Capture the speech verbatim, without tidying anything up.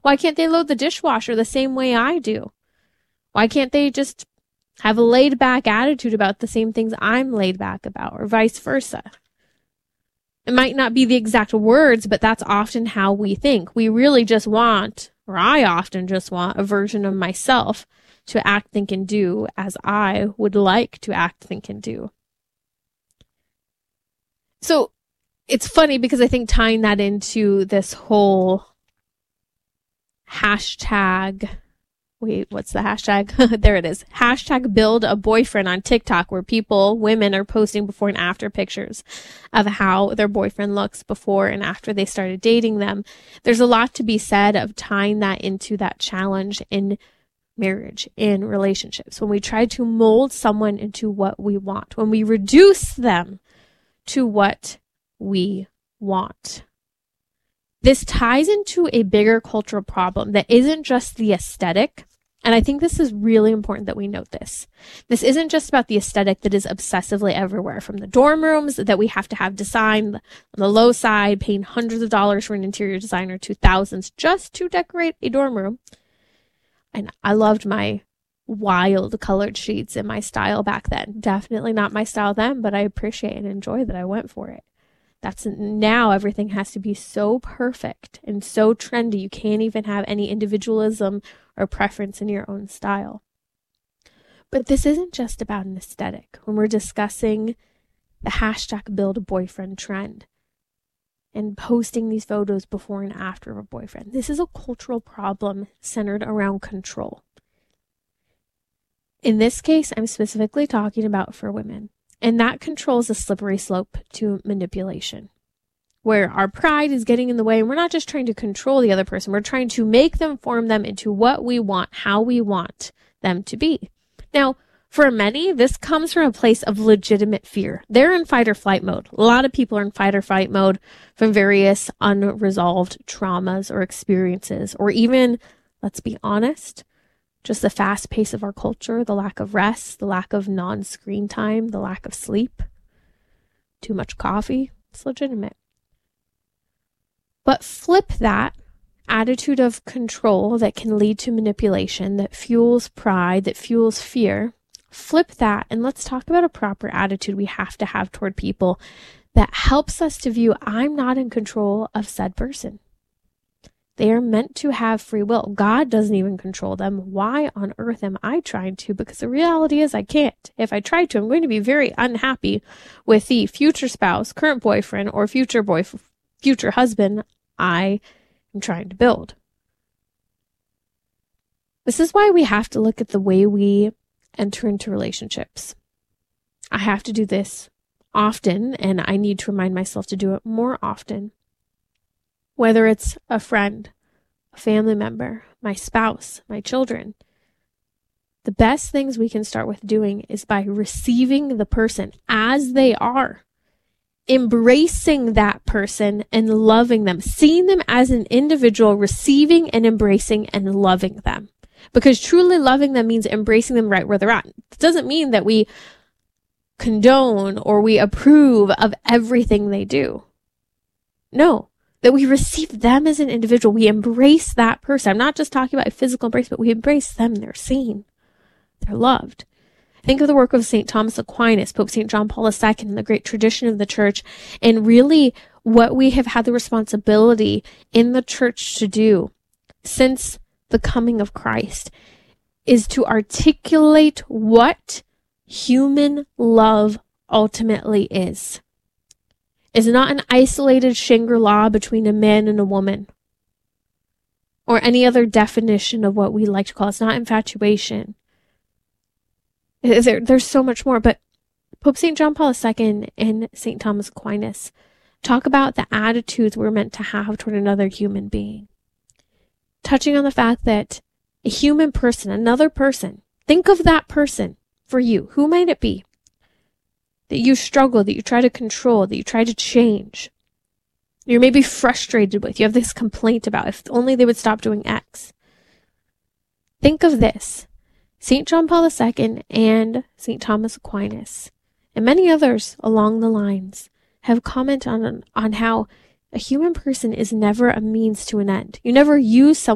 Why can't they load the dishwasher the same way I do? Why can't they just have a laid back attitude about the same things I'm laid back about, or vice versa? It might not be the exact words, but that's often how we think. We really just want, or I often just want, a version of myself to act, think, and do as I would like to act, think, and do. So it's funny because I think tying that into this whole hashtag, wait, what's the hashtag? There it is. Hashtag build a boyfriend on TikTok, where people, women, are posting before and after pictures of how their boyfriend looks before and after they started dating them. There's a lot to be said of tying that into that challenge in marriage, in relationships. When we try to mold someone into what we want, when we reduce them to what we want. This ties into a bigger cultural problem that isn't just the aesthetic. And I think this is really important that we note this. This isn't just about the aesthetic that is obsessively everywhere, from the dorm rooms that we have to have designed on the low side, paying hundreds of dollars for an interior designer to thousands just to decorate a dorm room. And I loved my wild colored sheets in my style back then. Definitely not my style then, but I appreciate and enjoy that I went for it. That's now everything has to be so perfect and so trendy. You can't even have any individualism or preference in your own style. But this isn't just about an aesthetic. When we're discussing the hashtag build a boyfriend trend and posting these photos before and after of a boyfriend, this is a cultural problem centered around control. In this case, I'm specifically talking about for women. And that controls a slippery slope to manipulation, where our pride is getting in the way, and we're not just trying to control the other person. We're trying to make them, form them into what we want, how we want them to be. Now, for many, this comes from a place of legitimate fear. They're in fight or flight mode. A lot of people are in fight or flight mode from various unresolved traumas or experiences, or even, let's be honest, just the fast pace of our culture, the lack of rest, the lack of non-screen time, the lack of sleep, too much coffee. It's legitimate. But flip that attitude of control that can lead to manipulation, that fuels pride, that fuels fear. Flip that, and let's talk about a proper attitude we have to have toward people that helps us to view, I'm not in control of said person. They are meant to have free will. God doesn't even control them. Why on earth am I trying to? Because the reality is I can't. If I try to, I'm going to be very unhappy with the future spouse, current boyfriend, or future boyfriend, future husband I am trying to build. This is why we have to look at the way we enter into relationships. I have to do this often, and I need to remind myself to do it more often. Whether it's a friend, a family member, my spouse, my children, the best things we can start with doing is by receiving the person as they are, embracing that person and loving them, seeing them as an individual, receiving and embracing and loving them. Because truly loving them means embracing them right where they're at. It doesn't mean that we condone or we approve of everything they do. No. That we receive them as an individual. We embrace that person. I'm not just talking about a physical embrace, but we embrace them. They're seen. They're loved. Think of the work of Saint Thomas Aquinas, Pope Saint John Paul the Second, and the great tradition of the church, and really what we have had the responsibility in the church to do since the coming of Christ is to articulate what human love ultimately is. Is not an isolated Shangri-La between a man and a woman, or any other definition of what we like to call. It's not infatuation. There, there's so much more, but Pope Saint John Paul the Second and Saint Thomas Aquinas talk about the attitudes we're meant to have toward another human being, touching on the fact that a human person, another person, think of that person for you. Who might it be? That you struggle, that you try to control, that you try to change. You're maybe frustrated with. You have this complaint about, if only they would stop doing X. Think of this. Saint John Paul the Second and Saint Thomas Aquinas, and many others along the lines, have commented on, on how a human person is never a means to an end. You never use someone